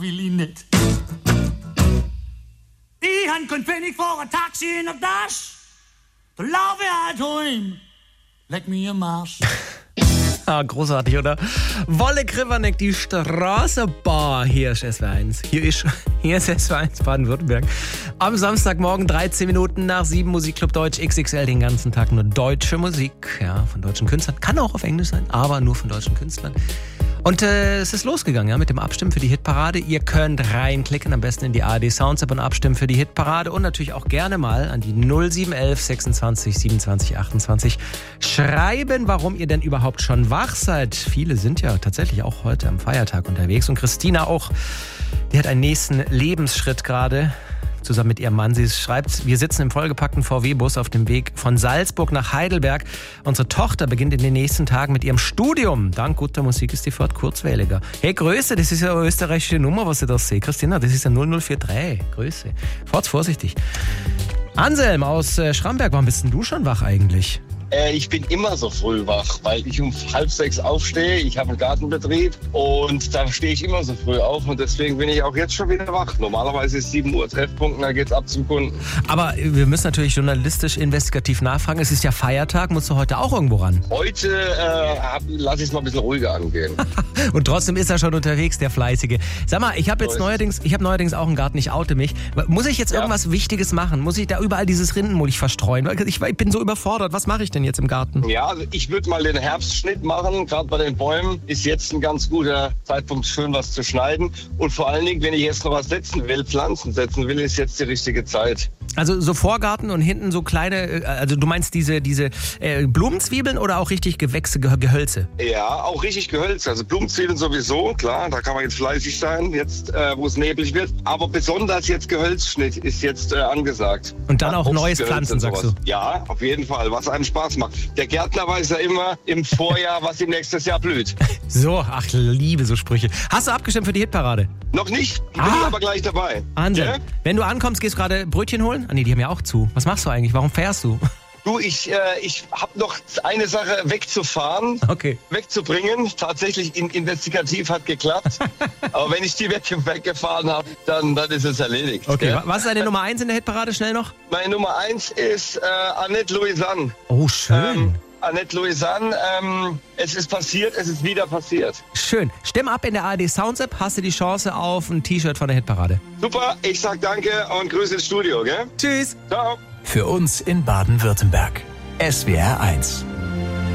will ihn nicht. Ich han kein Pfennig vor ein Taxi in der Tasche. Da laufe ich halt heim. Leck mir im Marsch. Ah, großartig, oder? Wolle Krivanek, die Straßenbar. Hier ist SW1. Hier ist SW1 Baden-Württemberg. Am Samstagmorgen 13 Minuten nach 7 Musikclub Deutsch XXL. Den ganzen Tag nur deutsche Musik. Ja, von deutschen Künstlern. Kann auch auf Englisch sein, aber nur von deutschen Künstlern. Und es ist losgegangen, ja, mit dem Abstimmen für die Hitparade. Ihr könnt reinklicken, am besten in die ARD Sounds App und abstimmen für die Hitparade und natürlich auch gerne mal an die 0711 26 27 28 schreiben, warum ihr denn überhaupt schon wach seid. Viele sind ja tatsächlich auch heute am Feiertag unterwegs und Christina auch, die hat einen nächsten Lebensschritt gerade. Zusammen mit ihrem Mann. Sie schreibt, wir sitzen im vollgepackten VW-Bus auf dem Weg von Salzburg nach Heidelberg. Unsere Tochter beginnt in den nächsten Tagen mit ihrem Studium. Dank guter Musik ist die Fahrt kurzwelliger. Hey, Grüße, das ist ja eine österreichische Nummer, was ich da sehe. Christina, das ist ja 0043. Grüße. Fahrt's vorsichtig. Anselm aus Schramberg, warum bist denn du schon wach eigentlich? Ich bin immer so früh wach, weil ich um 5:30 aufstehe. Ich habe einen Gartenbetrieb und da stehe ich immer so früh auf und deswegen bin ich auch jetzt schon wieder wach. Normalerweise ist 7 Uhr Treffpunkt und dann geht's ab zum Kunden. Aber wir müssen natürlich journalistisch investigativ nachfragen. Es ist ja Feiertag, musst du heute auch irgendwo ran? Heute lasse ich es mal ein bisschen ruhiger angehen. Und trotzdem ist er schon unterwegs, der Fleißige. Sag mal, ich habe neuerdings auch einen Garten, ich oute mich. Muss ich jetzt irgendwas Wichtiges machen? Muss ich da überall dieses Rindenmulch verstreuen? Ich bin so überfordert. Was mache ich denn jetzt im Garten? Ja, also ich würde mal den Herbstschnitt machen. Gerade bei den Bäumen ist jetzt ein ganz guter Zeitpunkt, schön was zu schneiden. Und vor allen Dingen, wenn ich jetzt noch was Pflanzen setzen will, ist jetzt die richtige Zeit. Also so Vorgarten und hinten so kleine, also du meinst diese Blumenzwiebeln oder auch richtig Gewächse, Gehölze? Ja, auch richtig Gehölze. Also Blumenzwiebeln sowieso, klar, da kann man jetzt fleißig sein, jetzt wo es neblig wird. Aber besonders jetzt Gehölzschnitt ist jetzt angesagt. Und dann auch neues Pflanzen, sagst du? Ja, auf jeden Fall, was einem Spaß macht. Der Gärtner weiß ja immer im Vorjahr, was ihm nächstes Jahr blüht. So, ach, liebe so Sprüche. Hast du abgestimmt für die Hitparade? Noch nicht, bin aber gleich dabei. Wahnsinn. Ja? Wenn du ankommst, gehst du gerade Brötchen holen? Ah nee, die haben ja auch zu. Was machst du eigentlich? Warum fährst du? Du, ich habe noch eine Sache wegzubringen. Tatsächlich investigativ hat geklappt. Aber wenn ich die weggefahren habe, dann ist es erledigt. Okay, ja? Was ist deine Nummer 1 in der Hitparade? Schnell noch. Meine Nummer 1 ist Annette Louisanne. Oh, schön. Annette Louisanne, es ist passiert, es ist wieder passiert. Schön. Stimm ab in der ARD Sounds App, hast du die Chance auf ein T-Shirt von der Hitparade. Super, ich sag danke und Grüße ins Studio, gell? Tschüss. Ciao. Für uns in Baden-Württemberg. SWR 1.